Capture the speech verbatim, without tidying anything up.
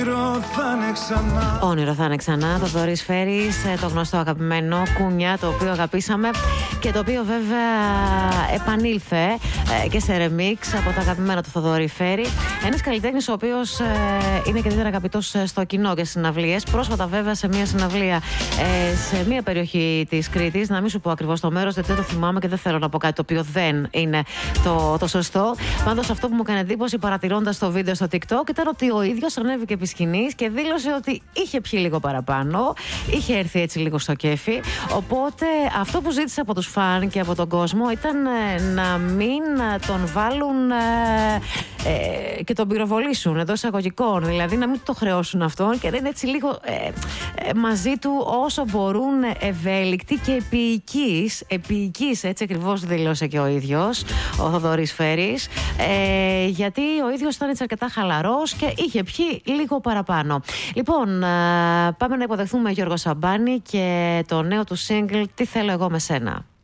Όνειρο θα είναι ξανά, το Θοδωρής Φέρης, το γνωστό αγαπημένο Κούνια, το οποίο αγαπήσαμε και το οποίο βέβαια επανήλθε και σε ρεμίξ από τα αγαπημένα του Θοδωρή Φέρη. Ένας καλλιτέχνης ο οποίος είναι και ιδιαίτερα αγαπητός στο κοινό και στις συναυλίες. Πρόσφατα βέβαια σε μια συναυλία σε μια περιοχή της Κρήτης, να μην σου πω ακριβώς το μέρος, γιατί δεν το θυμάμαι και δεν θέλω να πω κάτι το οποίο δεν είναι το, το σωστό. Πάντως αυτό που μου έκανε εντύπωση παρατηρώντας το βίντεο στο TikTok ήταν ότι ο ίδιος ανέβηκε επί σκηνής και δήλωσε ότι είχε πιει λίγο παραπάνω, είχε έρθει έτσι λίγο στο κέφι. Οπότε αυτό που ζήτησε από τους φαν και από τον κόσμο ήταν να μην τον βάλουν ε, ε, και τον πυροβολήσουν εντός εισαγωγικών. Δηλαδή να μην το χρεώσουν αυτόν και να είναι έτσι λίγο ε, ε, μαζί του όσο μπορούν ευέλικτοι και επίοικείς. Επίοικείς, έτσι ακριβώς δήλωσε και ο ίδιος ο Θοδωρής Φέρης. Ε, γιατί ο ίδιος ήταν έτσι αρκετά χαλαρός και είχε πιει λίγο παραπάνω. Λοιπόν, πάμε να υποδεχθούμε Γιώργο Σαμπάνη και το νέο του single «Τι θέλω εγώ με σένα».